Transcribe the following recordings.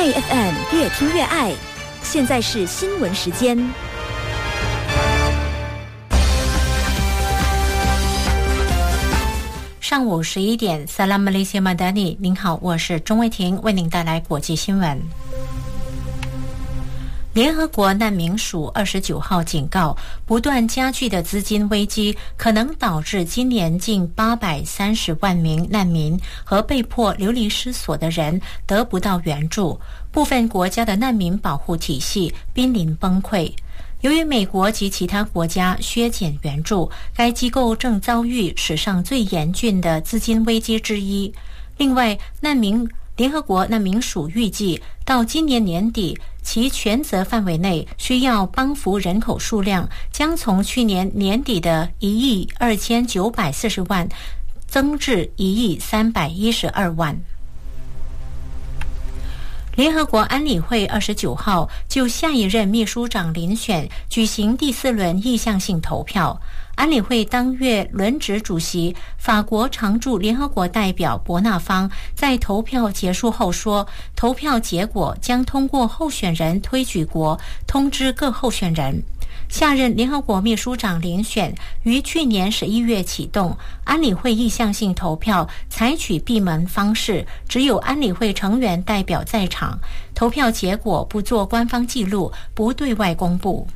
爱 FM 越听越爱，现在是新闻时间。 上午11点 Salam Malaysia Madani， 您好，我是钟卫婷，为您带来国际新闻。联合国难民署29号警告，不断加剧的资金危机可能导致今年近830万名难民和被迫流离失所的人得不到援助，部分国家的难民保护体系濒临崩溃。由于美国及其他国家削减援助，该机构正遭遇史上最严峻的资金危机之一。另外，联合国难民署预计到今年年底，其权责范围内需要帮扶人口数量将从去年年底的12940万增至1312万。联合国安理会29号就下一任秘书长遴选举行第4轮意向性投票。安理会当月轮值主席法国常驻联合国代表伯纳方在投票结束后说，投票结果将通过候选人推举国通知各候选人。下任联合国秘书长遴选于去年11月启动，安理会意向性投票采取闭门方式，只有安理会成员代表在场，投票结果不做官方记录，不对外公布。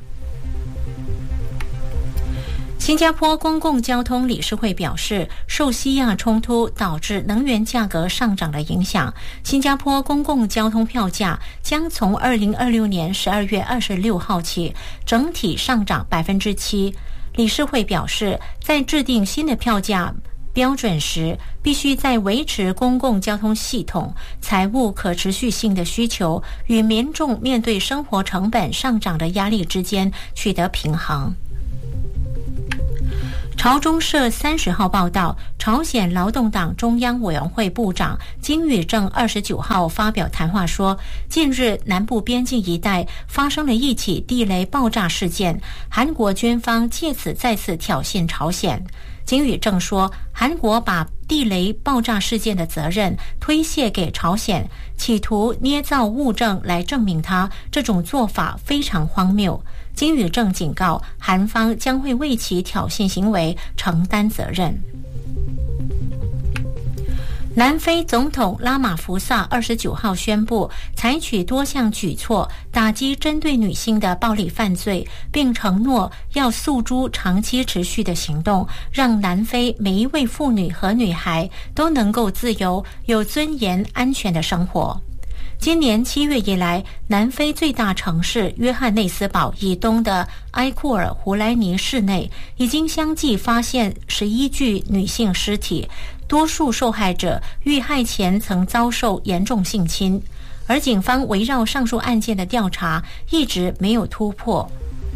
新加坡公共交通理事会表示，受西亚冲突导致能源价格上涨的影响，新加坡公共交通票价将从2026年12月26号起整体上涨 7%。 理事会表示，在制定新的票价标准时，必须在维持公共交通系统财务可持续性的需求与民众面对生活成本上涨的压力之间取得平衡。朝中社30号报道，朝鲜劳动党中央委员会部长金宇正29号发表谈话说，近日南部边境一带发生了一起地雷爆炸事件，韩国军方借此再次挑衅朝鲜。金宇正说，韩国把地雷爆炸事件的责任推卸给朝鲜，企图捏造物证来证明他，这种做法非常荒谬。金宇正警告，韩方将会为其挑衅行为承担责任。南非总统拉马福萨29号宣布采取多项举措打击针对女性的暴力犯罪，并承诺要诉诸长期持续的行动，让南非每一位妇女和女孩都能够自由、有尊严、安全的生活。今年7月以来，南非最大城市约翰内斯堡以东的埃库尔胡莱尼市内已经相继发现11具女性尸体，多数受害者遇害前曾遭受严重性侵，而警方围绕上述案件的调查一直没有突破。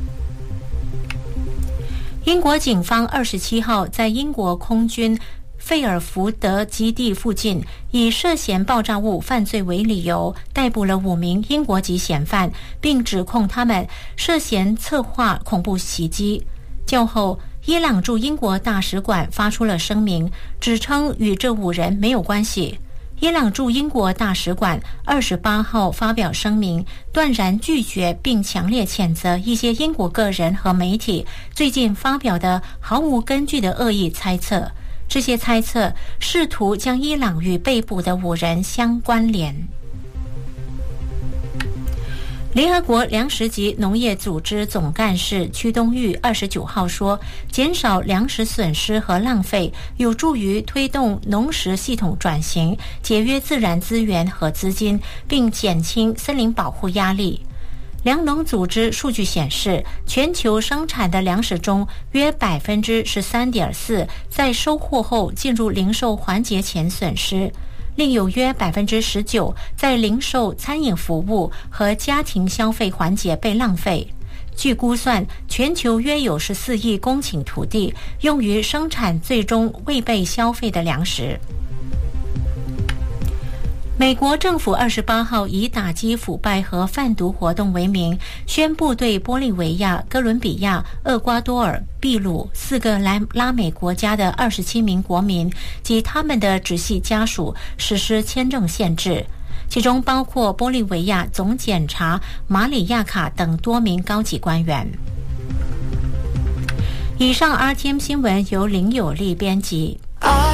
英国警方27号在英国空军费尔福德基地附近以涉嫌爆炸物犯罪为理由逮捕了5名英国籍嫌犯，并指控他们涉嫌策划恐怖袭击。较后，伊朗驻英国大使馆发出了声明，指称与这5人没有关系。伊朗驻英国大使馆28号发表声明，断然拒绝并强烈谴责一些英国个人和媒体最近发表的毫无根据的恶意猜测。这些猜测试图将伊朗与被捕的5人相关联。联合国粮食及农业组织总干事屈冬玉29号说，减少粮食损失和浪费有助于推动农食系统转型，节约自然资源和资金，并减轻森林保护压力。粮农组织数据显示，全球生产的粮食中约 13.4% 在收获后进入零售环节前损失，另有约 19% 在零售、餐饮服务和家庭消费环节被浪费。据估算，全球约有14亿公顷土地用于生产最终未被消费的粮食。美国政府28号以打击腐败和贩毒活动为名，宣布对玻利维亚、哥伦比亚、厄瓜多尔、秘鲁4个拉美国家的27名国民及他们的直系家属实施签证限制。 其中包括玻利维亚总检察马里亚卡等多名高级官员。以上 RTM 新闻由林有利编辑。